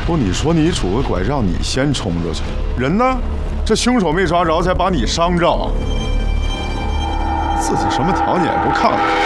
不，你说你拄个拐杖，你先冲着去，人呢？这凶手没抓着，才把你伤着，自己什么条件也不看看。